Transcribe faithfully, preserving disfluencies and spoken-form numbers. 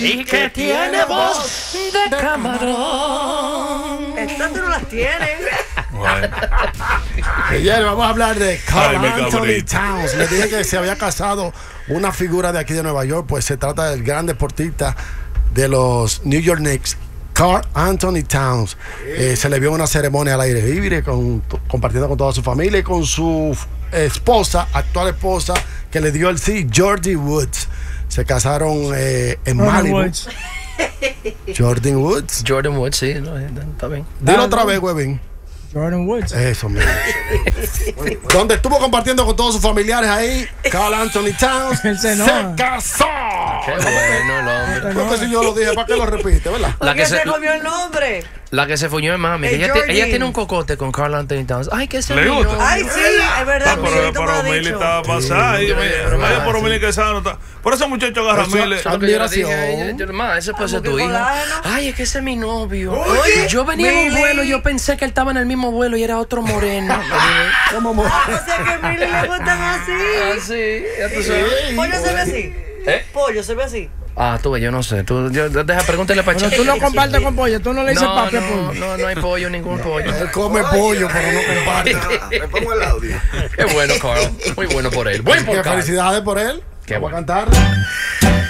Y que tiene voz de camarón. Estas no las tienen. Bueno. Ayer vamos a hablar de Carl Ay, Anthony cabrito. Towns. Le dije que se había casado una figura de aquí de Nueva York. Pues se trata del gran deportista de los New York Knicks, Carl Anthony Towns. Eh, se le vio una ceremonia al aire libre, con, compartiendo con toda su familia y con su esposa, actual esposa, que le dio el sí, Jordyn Woods. Se casaron eh, en Malibu. Jordyn Woods. Jordyn Woods, sí, no, está bien. Dilo otra vez, Webin. Jordyn Woods. Eso mismo. Donde estuvo compartiendo con todos sus familiares ahí, Carl Anthony Towns Él se se enoja. casó. Qué bueno el hombre. Creo que si yo lo dije, ¿para qué lo repite, verdad? La ¿Por que qué se, se comió el nombre? la que se fuñó es mami. Eh, ella, te- Jordyn. ella tiene un cocote con Carl Anthony Towns. Ay, que se ¿Le me gusta? dio. Ay, sí, es verdad. Ah, pero Miguelito me lo pero ha Mili dicho. estaba pasada. Sí, Vaya sí. por Mili que sabe, no está. Por eso muchacho agarra Eso- Mili. Eso es lo que yo le dije a Admiración. ella. Yo, ma, ese puede ser Como tu que hijo. colágeno. Ay, es que ese es mi novio. Oye, yo venía en un Mili. vuelo, yo pensé que él estaba en el mismo vuelo y era otro moreno. ¿Cómo mo- Ah, o sea que a Mili le gustan así. Ah, sí, ya tú sabes. Pollo se ve así. ¿Eh? Pollo se ve así. Ah, tú ves, yo no sé. Tú, yo, deja, pregúntale para Pero Cheque. tú no compartes con pollo, tú no le dices No, papi a no, pollo. no, no hay pollo, ningún pollo. Él come pollo, pero no comparte. Le pongo el audio. Qué bueno, Carl. Muy bueno por él. Buen por Que Carl. felicidades por él. Qué Vamos bueno. a cantar.